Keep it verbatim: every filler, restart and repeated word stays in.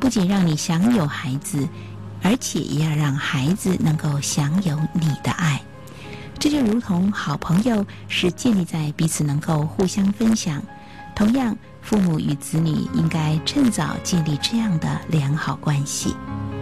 不仅让你享有孩子，而且也要让孩子能够享有你的爱。这就如同好朋友是建立在彼此能够互相分享，同样父母与子女应该趁早建立这样的良好关系。